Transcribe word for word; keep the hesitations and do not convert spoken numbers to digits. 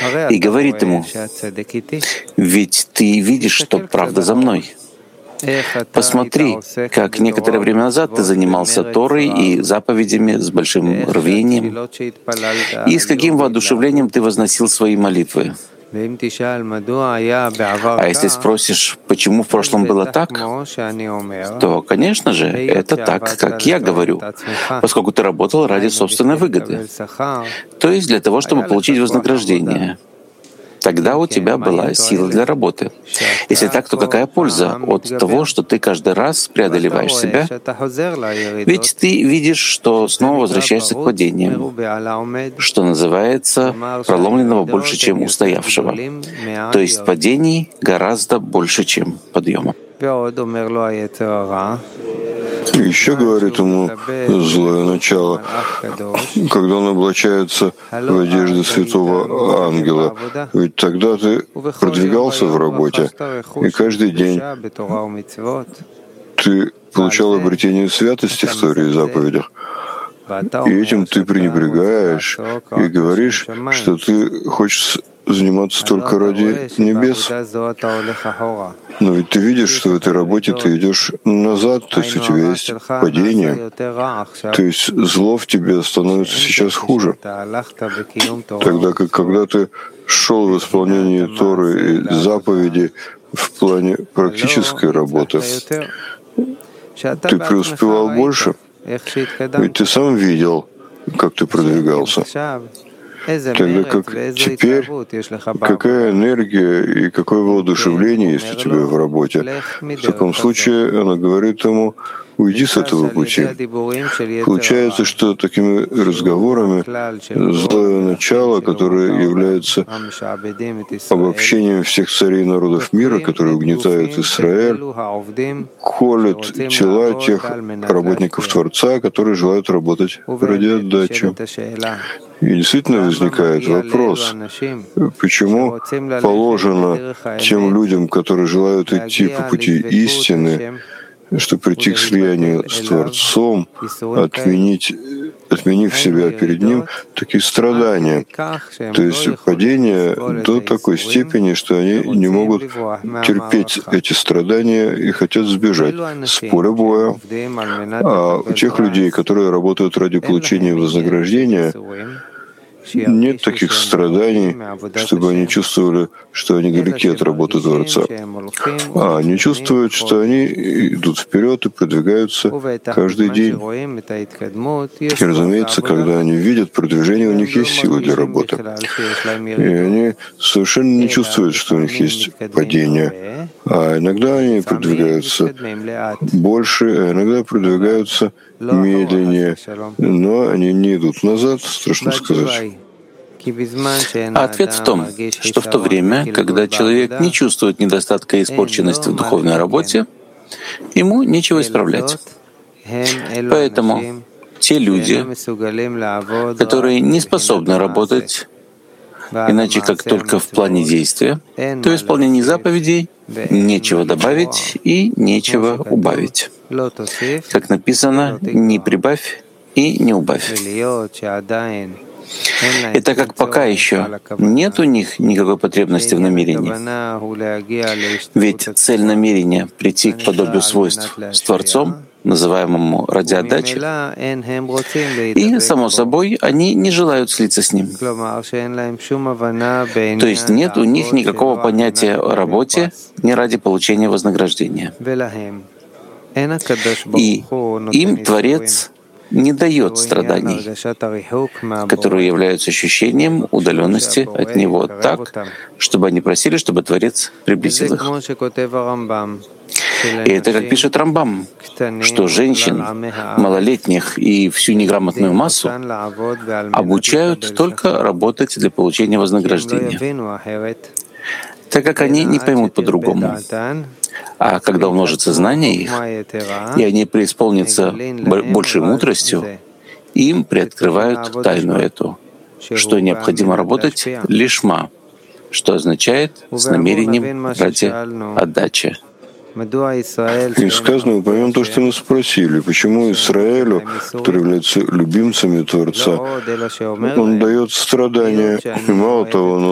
и говорит ему: «Ведь ты видишь, что правда за мной. Посмотри, как некоторое время назад ты занимался Торой и заповедями с большим рвением, и с каким воодушевлением ты возносил свои молитвы. А если спросишь, почему в прошлом было так, то, конечно же, это так, как я говорю, поскольку ты работал ради собственной выгоды, то есть для того, чтобы получить вознаграждение. Тогда у тебя была сила для работы. Если так, то какая польза от того, что ты каждый раз преодолеваешь себя? Ведь ты видишь, что снова возвращаешься к падениям, что называется проломленного больше, чем устоявшего. То есть падений гораздо больше, чем подъема. Еще говорит ему злое начало, когда он облачается в одежды святого ангела, ведь тогда ты продвигался в работе, и каждый день ты получал обретение святости в Торе и заповедях. И этим ты пренебрегаешь и говоришь, что ты хочешь заниматься только ради небес. Но ведь ты видишь, что в этой работе ты идешь назад, то есть у тебя есть падение, то есть зло в тебе становится сейчас хуже. Тогда как когда ты шел в исполнении Торы и заповедей в плане практической работы, ты преуспевал больше, ведь ты сам видел, как ты продвигался. Тогда как теперь, какая энергия и какое воодушевление есть у тебя в работе? В таком случае она говорит ему: уйди с этого пути. Получается, что такими разговорами злое начало, которое является обобщением всех царей народов мира, которые угнетают Израиль, колет тела тех работников Творца, которые желают работать ради отдачи. И действительно возникает вопрос, почему положено тем людям, которые желают идти по пути истины, чтобы прийти к слиянию с Творцом, отменить, отменив себя перед Ним, такие страдания, то есть падение до такой степени, что они не могут терпеть эти страдания и хотят сбежать с поля боя. А у тех людей, которые работают ради получения вознаграждения, нет таких страданий, чтобы они чувствовали, что они далеки от работы Творца. А они чувствуют, что они идут вперед и продвигаются каждый день. И, разумеется, когда они видят продвижение, у них есть силы для работы. И они совершенно не чувствуют, что у них есть падение. А иногда они продвигаются больше, а иногда продвигаются медленнее, но они не идут назад, страшно сказать. А ответ в том, что в то время, когда человек не чувствует недостатка и испорченности в духовной работе, ему нечего исправлять. Поэтому те люди, которые не способны работать иначе как только в плане действия, то в исполнении заповедей нечего добавить и нечего убавить. Как написано, не прибавь и не убавь. И так как пока еще нет у них никакой потребности в намерении, ведь цель намерения — прийти к подобию свойств с Творцом, называемому ради отдачи, и, само собой, они не желают слиться с Ним. То есть нет у них никакого понятия о работе не ради получения вознаграждения. И им Творец не дает страданий, которые являются ощущением удаленности от Него так, чтобы они просили, чтобы Творец приблизил их. И это, как пишет Рамбам, что женщин, малолетних и всю неграмотную массу обучают только работать для получения вознаграждения, так как они не поймут по-другому. А когда умножится знание их, и они преисполнятся большей мудростью, им приоткрывают тайну эту, что необходимо работать лишма, что означает с намерением ради отдачи. И сказано, упомянем то, что мы спросили, почему Израилю, который является любимцами Творца, он дает страдания, и мало того, он